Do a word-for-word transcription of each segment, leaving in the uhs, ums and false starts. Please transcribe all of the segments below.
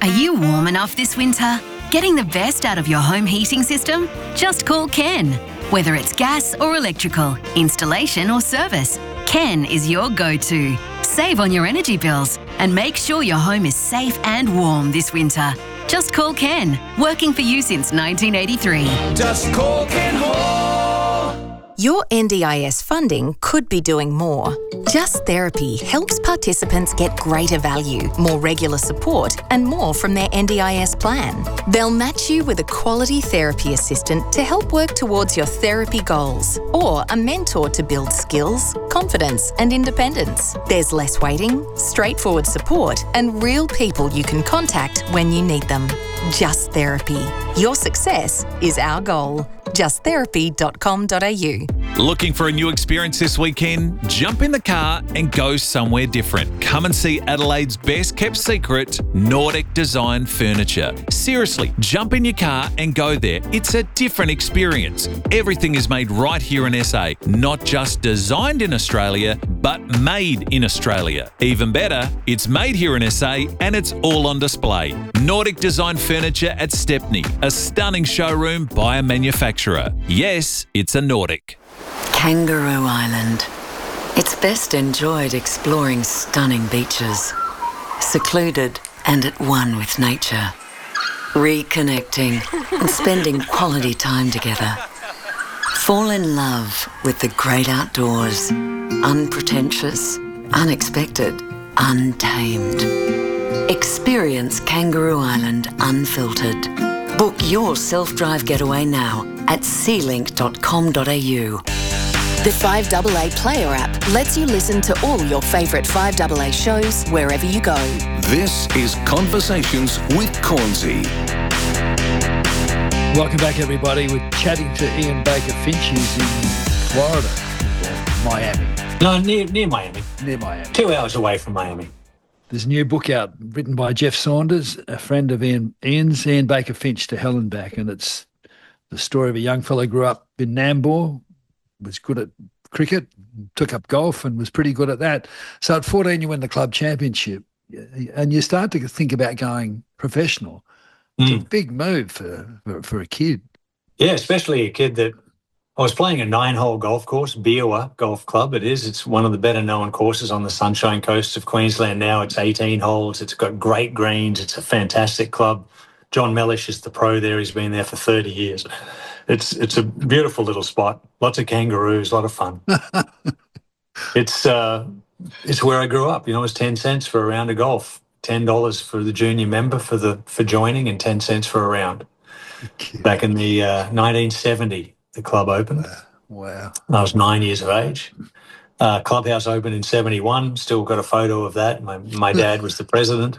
Are you warm enough this winter? Getting the best out of your home heating system? Just call Ken. Whether it's gas or electrical, installation or service, Ken is your go-to. Save on your energy bills and make sure your home is safe and warm this winter. Just call Ken, working for you since nineteen eighty-three. Just call Ken Hall. Your N D I S funding could be doing more. Just Therapy helps participants get greater value, more regular support, and more from their N D I S plan. They'll match you with a quality therapy assistant to help work towards your therapy goals, or a mentor to build skills, confidence, and independence. There's less waiting, straightforward support, and real people you can contact when you need them. Just Therapy. Your success is our goal. just therapy dot com dot a u. Looking for a new experience this weekend? Jump in the car and go somewhere different. Come and see Adelaide's best kept secret, Nordic Design Furniture. Seriously, jump in your car and go there. It's a different experience. Everything is made right here in S A, not just designed in Australia, but made in Australia. Even better, it's made here in S A and it's all on display. Nordic Design Furniture at Stepney, a stunning showroom by a manufacturer. Yes, it's a Nordic. Kangaroo Island. It's best enjoyed exploring stunning beaches, secluded and at one with nature, reconnecting and spending quality time together. Fall in love with the great outdoors, unpretentious, unexpected, untamed. Experience Kangaroo Island unfiltered. Book your self-drive getaway now at sea link dot com dot a u. The five A A Player app lets you listen to all your favourite five A A shows wherever you go. This is Conversations with Cornsey. Welcome back, everybody. We're chatting to Ian Baker Finch, who's in Florida, or Miami. No, near near Miami. Near Miami. Two hours away from Miami. There's a new book out written by Jeff Saunders, a friend of Ian, Ian's, Ian Baker Finch, To Hell and Back, and it's the story of a young fellow who grew up in Nambour, was good at cricket, took up golf and was pretty good at that. So at fourteen, you win the club championship and you start to think about going professional. It's mm. a big move for, for, for a kid. Yeah, especially a kid that I was playing a nine-hole golf course, Biawa Golf Club it is. It's one of the better-known courses on the Sunshine Coast of Queensland now. It's eighteen holes. It's got great greens. It's a fantastic club. John Mellish is the pro there. He's been there for thirty years. It's it's a beautiful little spot. Lots of kangaroos, a lot of fun. it's uh, it's where I grew up. You know, it was ten cents for a round of golf, ten dollars for the junior member for the for joining, and ten cents for a round. Back in the uh, nineteen seventy, the club opened. Wow! I was nine years of age. Uh, clubhouse opened in seventy-one. Still got a photo of that. My my dad was the president.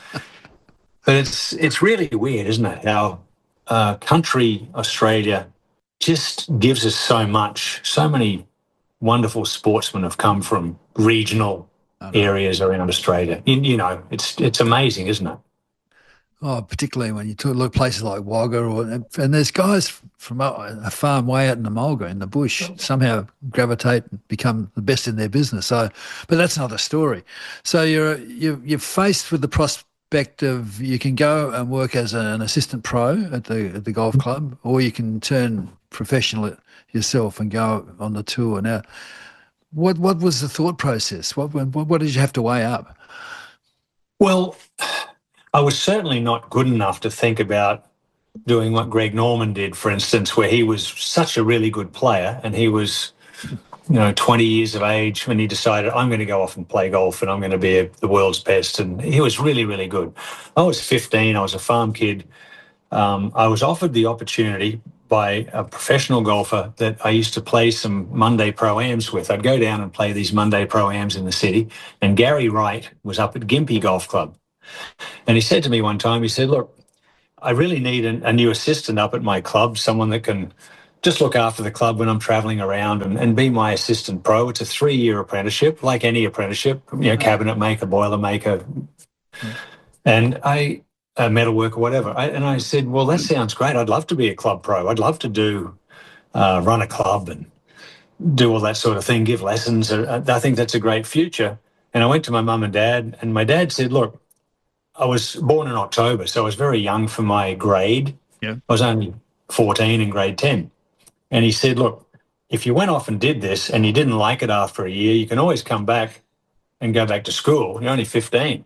But it's it's really weird, isn't it? How uh, country Australia just gives us so much. So many wonderful sportsmen have come from regional areas around Australia. You, you know, it's it's amazing, isn't it? Oh, particularly when you talk, look places like Wagga, or and there's guys from a, a farm way out in the Mulga, in the bush, somehow gravitate and become the best in their business. So, but that's another story. So you're you're, you're faced with the prospect of you can go and work as an assistant pro at the at the golf club, or you can turn professional yourself and go on the tour. Now, what what was the thought process? What what, what did you have to weigh up? Well, I was certainly not good enough to think about doing what Greg Norman did, for instance, where he was such a really good player and he was, you know, twenty years of age when he decided, I'm going to go off and play golf and I'm going to be a, the world's best. And he was really, really good. I was fifteen. I was a farm kid. Um, I was offered the opportunity by a professional golfer that I used to play some Monday Pro-Ams with. I'd go down and play these Monday Pro-Ams in the city. And Gary Wright was up at Gympie Golf Club. And he said to me one time, he said, look, I really need a, a new assistant up at my club, someone that can just look after the club when I'm travelling around and, and be my assistant pro. It's a three-year apprenticeship, like any apprenticeship, you know, cabinet maker, boiler maker, yeah. and I, a metal worker, whatever. I, and I said, well, that sounds great. I'd love to be a club pro. I'd love to do, uh, run a club and do all that sort of thing, give lessons. I think that's a great future. And I went to my mum and dad, and my dad said, look, I was born in October, so I was very young for my grade. Yeah. I was only fourteen in grade ten. And he said, look, if you went off and did this and you didn't like it after a year, you can always come back and go back to school. You're only fifteen.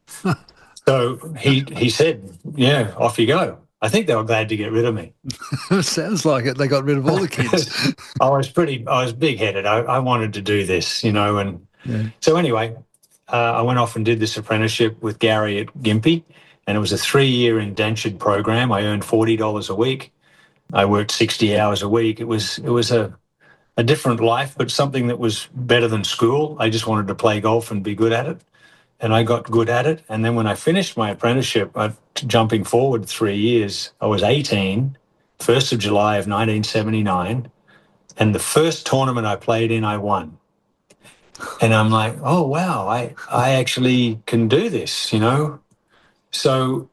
So he he said, yeah, off you go. I think they were glad to get rid of me. Sounds like it. They got rid of all the kids. I was pretty, I was big-headed. I, I wanted to do this, you know. And Yeah. so anyway, uh, I went off and did this apprenticeship with Gary at Gympie, and it was a three-year indentured program. I earned forty dollars a week. I worked sixty hours a week. It was it was a, a different life, but something that was better than school. I just wanted to play golf and be good at it. And I got good at it. And then when I finished my apprenticeship, I, jumping forward three years, I was eighteen, first of July of nineteen seventy-nine. And the first tournament I played in, I won. And I'm like, oh, wow, I, I actually can do this, you know? So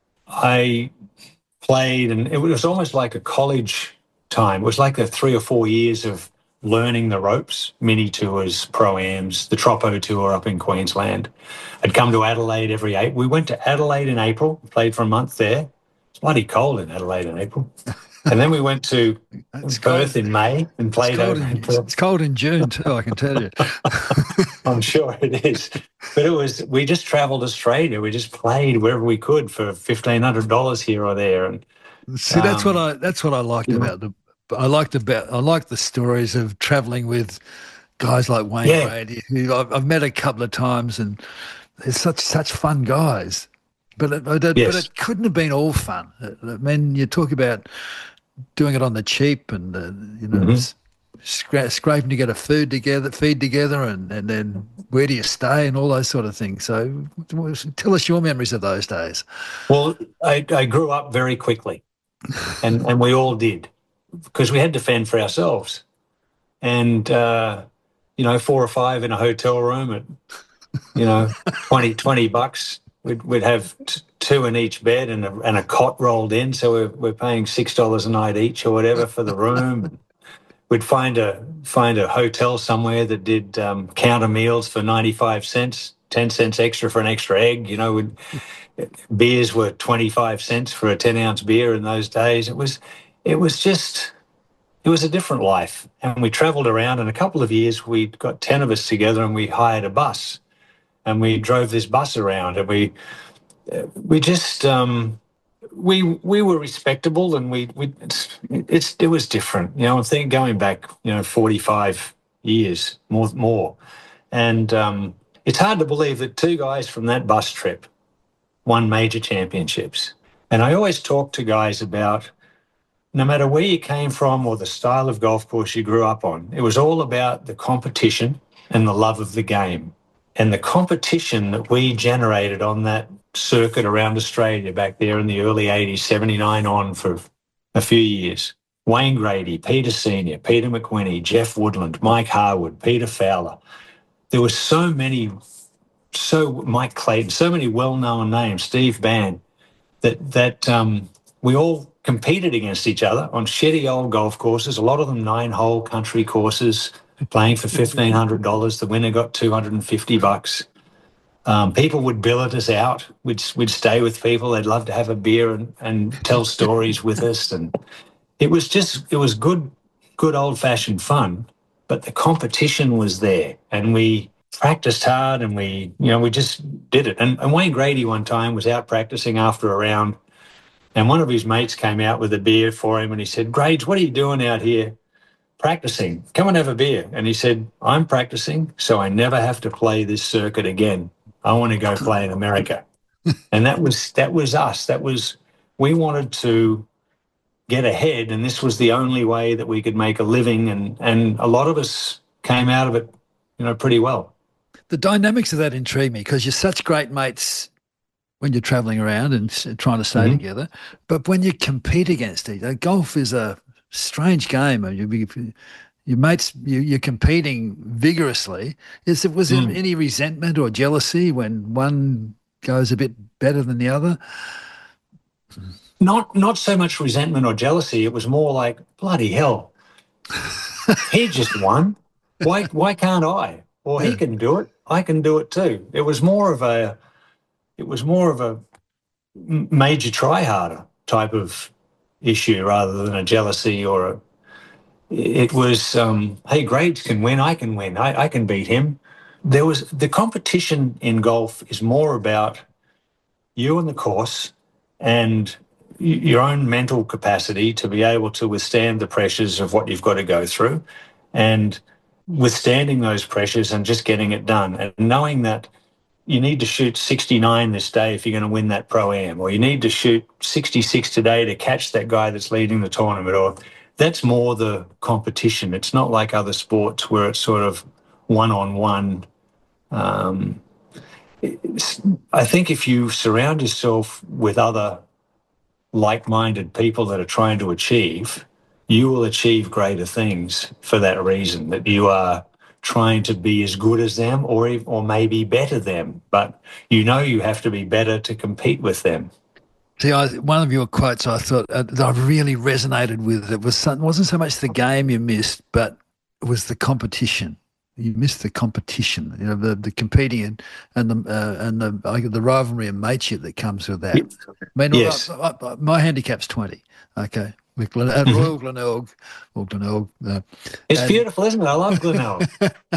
I played, and it was almost like a college time. It was like a three or four years of learning the ropes, mini tours, pro-ams, the Troppo Tour up in Queensland. I'd come to Adelaide every eight. We went to Adelaide in April, played for a month there. It's bloody cold in Adelaide in April. And then we went to It's Perth cold. in May and It's played cold, over in, in Perth. it's cold in June too, I can tell you. I'm sure it is. But it was, we just travelled Australia. We just played wherever we could for fifteen hundred dollars here or there. And See, that's what Um, I that's what I liked yeah. about the I liked about I liked the stories of travelling with guys like Wayne Yeah. Brady, who I've, I've met a couple of times, and they're such such fun guys. But it, but it, Yes. but it couldn't have been all fun. I mean, you talk about doing it on the cheap, and uh, you know, Mhm. s- scra- scraping to get a food together, feed together, and, and then where do you stay, and all those sort of things. So, tell us your memories of those days. Well, I, I grew up very quickly, and, and we all did, because we had to fend for ourselves. And, uh, you know, four or five in a hotel room at, you know, twenty, twenty bucks. We'd, we'd have t- two in each bed and a, and a cot rolled in. So we're, we're paying six dollars a night each or whatever for the room. We'd find a find a hotel somewhere that did um, counter meals for ninety-five cents, ten cents extra for an extra egg. You know, we'd, beers were twenty-five cents for a ten ounce beer in those days. It was, it was just, it was a different life. And we travelled around. In a couple of years, we got ten of us together and we hired a bus, and we drove this bus around, and we we just um, we we were respectable, and we we it's, it's it was different. You know, I'm thinking going back, you know, forty-five years more more, and um, it's hard to believe that two guys from that bus trip won major championships. And I always talk to guys about, no matter where you came from or the style of golf course you grew up on, it was all about the competition and the love of the game. And the competition that we generated on that circuit around Australia back there in the early eighties, seventy-nine on for a few years. Wayne Grady, Peter Senior, Peter McWhinney, Jeff Woodland, Mike Harwood, Peter Fowler. There were so many, so Mike Clayton, so many well-known names, Steve Bann, that, that um, we all competed against each other on shitty old golf courses, a lot of them nine-hole country courses, playing for fifteen hundred dollars. The winner got two hundred fifty bucks. Um, people would billet us out. We'd, we'd stay with people. They'd love to have a beer and, and tell stories with us. And it was just, it was good, good old-fashioned fun, but the competition was there, and we practiced hard, and we, you know, we just did it. And, and Wayne Grady one time was out practicing after a round, and one of his mates came out with a beer for him, and he said, "Grades, what are you doing out here practicing? Come and have a beer." And he said, "I'm practicing so I never have to play this circuit again. I want to go play in America." And that was that was us. That was, we wanted to get ahead, and this was the only way that we could make a living, and and a lot of us came out of it, you know, pretty well. The dynamics of that intrigue me, because you're such great mates when you're travelling around and s- trying to stay Mhm. together. But when you compete against each other, golf is a strange game. You, you, your mates, you, you're competing vigorously. Is it, was there Mm. any resentment or jealousy when one goes a bit better than the other? Not not so much resentment or jealousy. It was more like, bloody hell, he just won. Why why can't I? Or he Yeah. can do it. I can do it too. It was more of a it was more of a major try-harder type of issue rather than a jealousy or a... It was, um, hey, Grades can win, I can win, I, I can beat him. There was... The competition in golf is more about you and the course and your own mental capacity to be able to withstand the pressures of what you've got to go through and withstanding those pressures and just getting it done and knowing that you need to shoot sixty-nine this day if you're going to win that Pro-Am, or you need to shoot sixty-six today to catch that guy that's leading the tournament, or that's more the competition. It's not like other sports where it's sort of one-on-one. Um, I think if you surround yourself with other like-minded people that are trying to achieve, you will achieve greater things for that reason, that you are trying to be as good as them or or maybe better them, but you know you have to be better to compete with them. See, I, one of your quotes I thought uh, that I really resonated with, it was some, wasn't so much the game you missed, but it was the competition. You missed the competition, you know, the, the competing and, and the uh, and the uh, the rivalry and mateship that comes with that. Yep. I mean, yes. I, I, my handicap's twenty. Okay, with Glen, at Mm-hmm. Royal Glenelg, or Glenelg. Uh, It's and, beautiful, isn't it? I love Glenelg.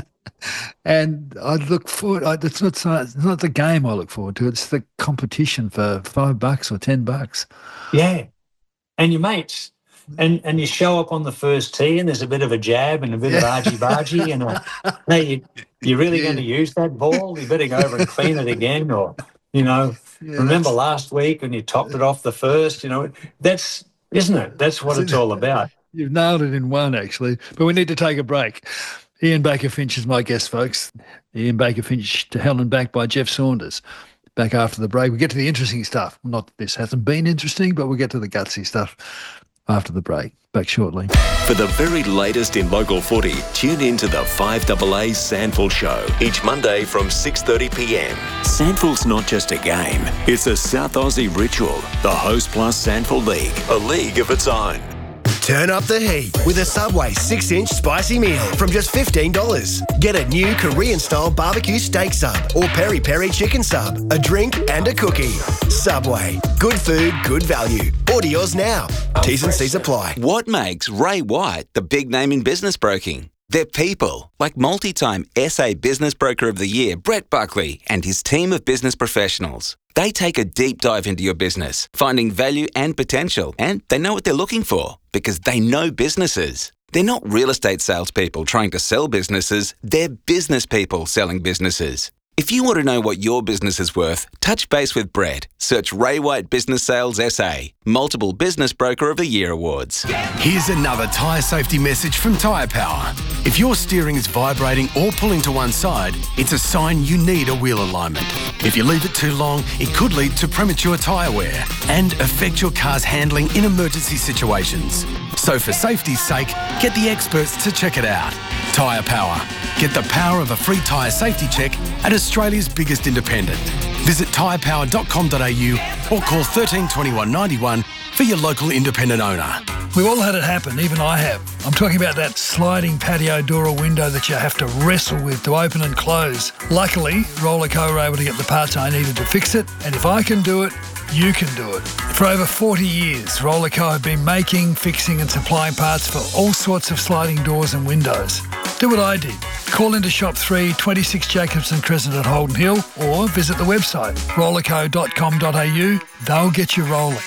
And I look forward. I, it's not so, it's not the game I look forward to. It's the competition for five bucks or ten bucks. Yeah, and your mates. And and you show up on the first tee and there's a bit of a jab and a bit of argy-bargy and a, hey, you, you're really Yeah. going to use that ball? You better go over and clean it again, or, you know, Yeah, remember that's- last week when you topped it off the first, you know, that's, isn't it? That's what it's all about. You've nailed it in one, actually. But we need to take a break. Ian Baker Finch is my guest, folks. Ian Baker Finch to hell and back by Jeff Saunders. Back after the break. We get to the interesting stuff. Not that this hasn't been interesting, but we'll get to the gutsy stuff after the break. Back shortly. For the very latest in local footy, tune in to the five A A Sandful Show each Monday from six thirty p m. Sandful's not just a game, it's a South Aussie ritual. The Host Plus Sandful League, a league of its own. Turn up the heat with a Subway six inch spicy meal from just fifteen dollars. Get a new Korean-style barbecue steak sub or peri-peri chicken sub, a drink and a cookie. Subway. Good food, good value. Order yours now. T's and C's apply. What makes Ray White the big name in business broking? They're people, like multi-time S A Business Broker of the Year, Brett Buckley, and his team of business professionals. They take a deep dive into your business, finding value and potential, and they know what they're looking for because they know businesses. They're not real estate salespeople trying to sell businesses, they're business people selling businesses. If you want to know what your business is worth, touch base with Brett. Search Ray White Business Sales S A. Multiple Business Broker of the Year awards. Here's another tyre safety message from Tyre Power. If your steering is vibrating or pulling to one side, it's a sign you need a wheel alignment. If you leave it too long, it could lead to premature tyre wear and affect your car's handling in emergency situations. So for safety's sake, get the experts to check it out. Tyre Power. Get the power of a free tyre safety check at Australia's biggest independent. Visit tyre power dot com dot a u or call one three two one, nine one for your local independent owner. We've all had it happen, even I have. I'm talking about that sliding patio door or window that you have to wrestle with to open and close. Luckily, Rollerco were able to get the parts I needed to fix it, and if I can do it, you can do it. For over forty years, Rollerco have been making, fixing and supplying parts for all sorts of sliding doors and windows. Do what I did. Call into Shop three, twenty-six Jacobson Crescent at Holden Hill, or visit the website rollerco dot com dot a u. They'll get you rolling.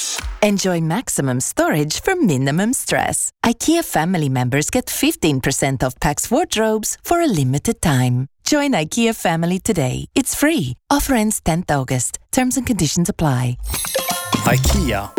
Enjoy maximum storage for minimum stress. IKEA family members get fifteen percent off Pax wardrobes for a limited time. Join IKEA family today. It's free. Offer ends tenth August. Terms and conditions apply. IKEA.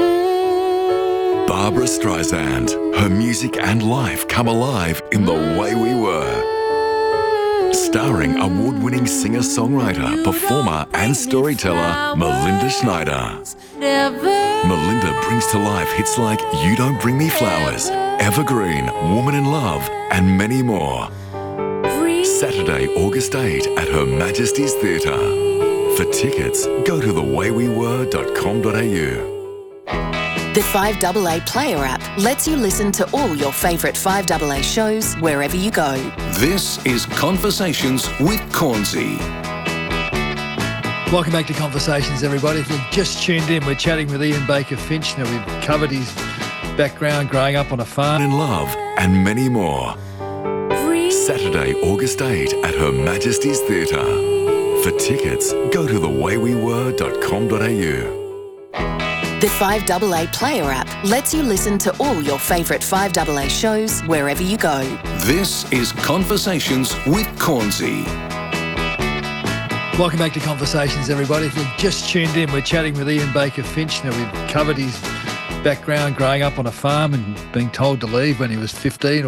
Barbara Streisand. Her music and life come alive in The Way We Were. Starring award-winning singer-songwriter, performer and storyteller Melinda Schneider. Melinda brings to life hits like You Don't Bring Me Flowers, Evergreen, Woman in Love and many more. Saturday, August eighth at Her Majesty's Theatre. For tickets, go to the way we were dot com dot a u. The five A A Player app lets you listen to all your favourite five A A shows wherever you go. This is Conversations with Cornsey. Welcome back to Conversations, everybody. If you've just tuned in, we're chatting with Ian Baker Finch. Now, we've covered his background growing up on a farm. In love and many more. Saturday, August eighth at Her Majesty's Theatre. For tickets, go to the way we were dot com dot a u. The five A A Player app lets you listen to all your favourite five A A shows wherever you go. This is Conversations with Cornsey. Welcome back to Conversations, everybody. If you've just tuned in, we're chatting with Ian Baker Finch. Now, we've covered his background growing up on a farm and being told to leave when he was fifteen or